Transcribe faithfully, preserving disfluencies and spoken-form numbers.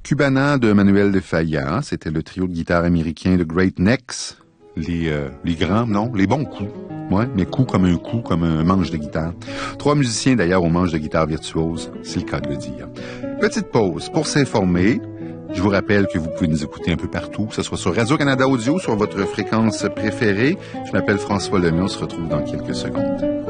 Cubana de Manuel de Falla, c'était le trio de guitare américain de Great Necks, les, euh, les grands, non, les bons coups, ouais, mais coups comme un coup, comme un manche de guitare. Trois musiciens d'ailleurs au manche de guitare virtuose, c'est le cas de le dire. Petite pause pour s'informer. Je vous rappelle que vous pouvez nous écouter un peu partout, que ce soit sur Radio-Canada Audio, sur votre fréquence préférée. Je m'appelle François Lemay, on se retrouve dans quelques secondes.